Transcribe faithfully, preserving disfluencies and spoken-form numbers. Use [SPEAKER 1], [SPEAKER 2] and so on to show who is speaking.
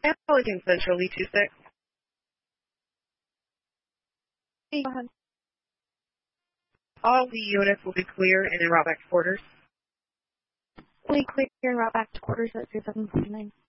[SPEAKER 1] Pelican Central, E two six.
[SPEAKER 2] Hey, go ahead.
[SPEAKER 1] All the units will be clear and en route back to quarters.
[SPEAKER 2] We clear and route back to quarters at three seven four nine.